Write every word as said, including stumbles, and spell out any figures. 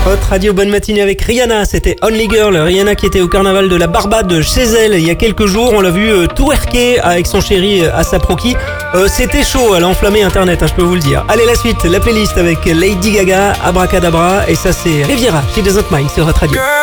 Hot Radio, bonne matinée avec Rihanna, c'était Only Girl. Rihanna qui était au carnaval de la Barbade chez elle il y a quelques jours. On l'a vu euh, twerker avec son chéri euh, Asa Proki. Euh, c'était chaud, elle a enflammé internet, hein, je peux vous le dire. Allez, la suite, la playlist avec Lady Gaga, Abracadabra, et ça c'est Riviera, She Doesn't Mind sur Hot Radio.